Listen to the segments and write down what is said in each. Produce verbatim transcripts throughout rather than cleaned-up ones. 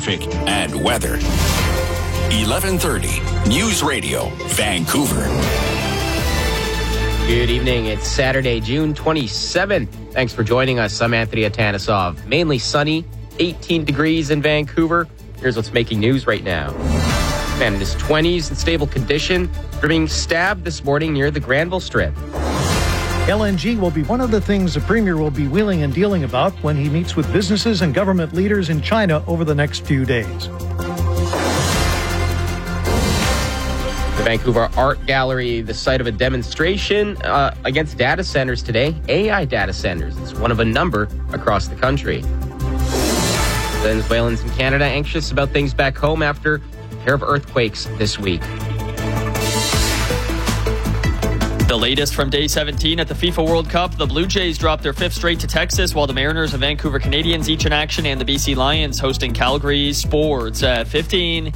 traffic, and weather. eleven thirty News Radio, Vancouver. Good evening. It's Saturday, June twenty-seventh. Thanks for joining us. I'm Anthony Atanasov. Mainly sunny, eighteen degrees in Vancouver. Here's what's making news right now. Man in his twenties in stable condition for being stabbed this morning near the Granville Strip. L N G will be one of the things the Premier will be wheeling and dealing about when he meets with businesses and government leaders in China over the next few days. The Vancouver Art Gallery, the site of a demonstration uh, against data centers today, A I data centers. It's one of a number across the country. Venezuelans in Canada anxious about things back home after a pair of earthquakes this week. The latest from day seventeen at the FIFA World Cup. The Blue Jays dropped their fifth straight to Texas, while the Mariners and Vancouver Canadians each in action, and the B C Lions hosting Calgary. Sports at fifteen.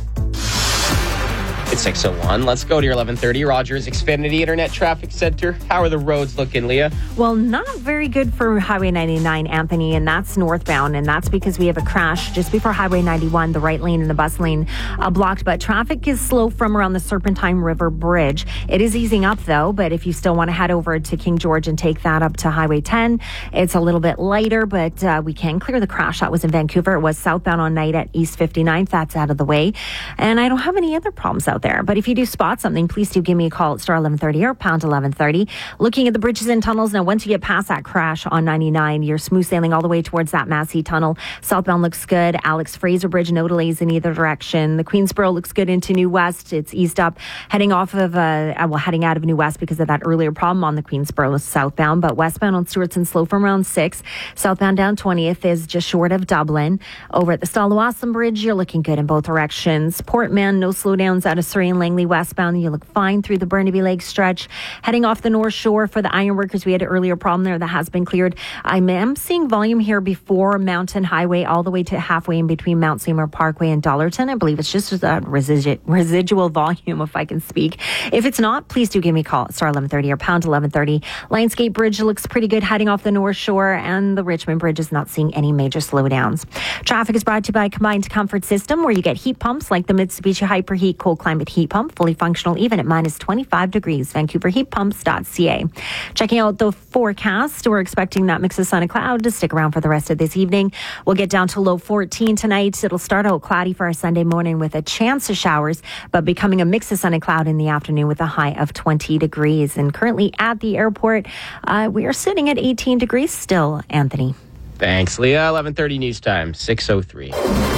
It's six oh one. Let's go to your eleven thirty Rogers Xfinity Internet Traffic Center. How are the roads looking, Leah? Well, not very good for Highway ninety-nine, Anthony, and that's northbound, and that's because we have a crash just before Highway ninety-one. The right lane and the bus lane uh, blocked, but traffic is slow from around the Serpentine River Bridge. It is easing up, though, but if you still want to head over to King George and take that up to Highway ten, it's a little bit lighter, but uh, we can clear the crash. That was in Vancouver. It was southbound on night at East fifty-ninth. That's out of the way, and I don't have any other problems out there. But if you do spot something, please do give me a call at star eleven thirty or pound eleven thirty. Looking at the bridges and tunnels now, once you get past that crash on ninety-nine, you're smooth sailing all the way towards that Massey Tunnel. Southbound looks good. Alex Fraser Bridge, no delays in either direction. The Queensboro looks good into New West. It's eased up, heading off of, uh, well, heading out of New West because of that earlier problem on the Queensboro southbound. But westbound on Stewartson slow from around six. Southbound down twentieth is just short of Dublin. Over at the Stallawasam Bridge, you're looking good in both directions. Portman, no slowdowns out of Surrey and Langley westbound. You look fine through the Burnaby Lake stretch. Heading off the North Shore for the ironworkers, we had an earlier problem there that has been cleared. I am seeing volume here before Mountain Highway all the way to halfway in between Mount Seymour Parkway and Dollarton. I believe it's just a residu- residual volume, if I can speak. If it's not, please do give me a call at star eleven thirty or pound eleven thirty. Lionsgate Bridge looks pretty good heading off the North Shore, and the Richmond Bridge is not seeing any major slowdowns. Traffic is brought to you by Combined Comfort System, where you get heat pumps like the Mitsubishi Hyperheat Cold Climate Heat Pump, fully functional even at minus twenty-five degrees. Vancouver Heat Pumps dot C A. Checking out the forecast, we're expecting that mix of sun and cloud to stick around for the rest of this evening. We'll get down to low fourteen tonight. It'll start out cloudy for our Sunday morning with a chance of showers, but becoming a mix of sun and cloud in the afternoon with a high of twenty degrees. And currently at the airport, uh, we are sitting at eighteen degrees still, Anthony. Thanks, Leah. eleven thirty news time, six oh three.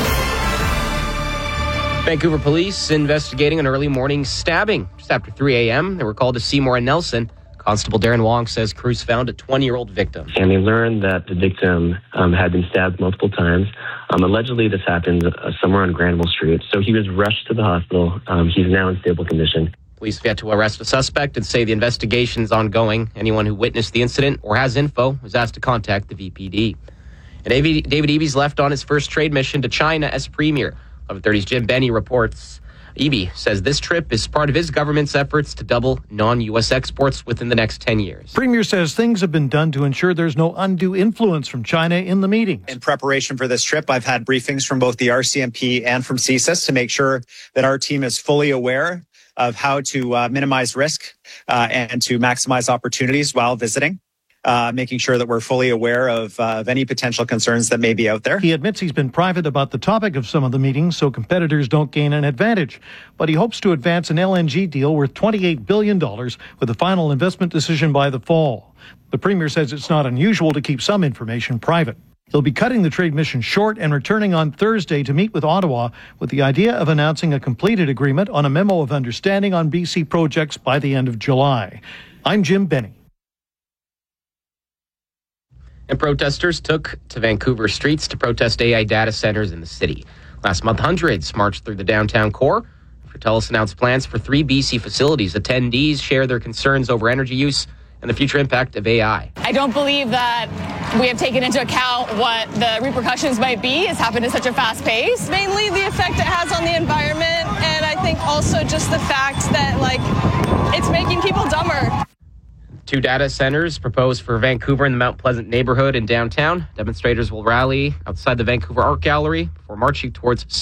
Vancouver police investigating an early morning stabbing. Just after three a.m., they were called to Seymour and Nelson. Constable Darren Wong says crews found a twenty-year-old victim. And they learned that the victim um, had been stabbed multiple times. Um, allegedly, this happened uh, somewhere on Granville Street. So he was rushed to the hospital. Um, he's now in stable condition. Police have yet to arrest a suspect and say the investigation is ongoing. Anyone who witnessed the incident or has info is asked to contact the V P D. And David Eby's left on his first trade mission to China as premier. eleven thirty's Jim Benny reports. Eby says this trip is part of his government's efforts to double non-U S exports within the next ten years. Premier says things have been done to ensure there's no undue influence from China in the meetings. In preparation for this trip, I've had briefings from both the R C M P and from C S I S to make sure that our team is fully aware of how to uh, minimize risk uh, and to maximize opportunities while visiting. Uh, making sure that we're fully aware of, uh, of any potential concerns that may be out there. He admits he's been private about the topic of some of the meetings so competitors don't gain an advantage. But he hopes to advance an L N G deal worth twenty-eight billion dollars with a final investment decision by the fall. The Premier says it's not unusual to keep some information private. He'll be cutting the trade mission short and returning on Thursday to meet with Ottawa with the idea of announcing a completed agreement on a memo of understanding on B C projects by the end of July. I'm Jim Benny. And protesters took to Vancouver streets to protest A I data centers in the city. Last month, hundreds marched through the downtown core. after TELUS announced plans for three B C facilities. Attendees share their concerns over energy use and the future impact of A I. I don't believe that we have taken into account what the repercussions might be. It's happened at such a fast pace. Mainly the effect it has on the environment, and I think also just the fact that, like, it's making people dumber. Two data centers proposed for Vancouver in the Mount Pleasant neighborhood in downtown. Demonstrators will rally outside the Vancouver Art Gallery before marching towards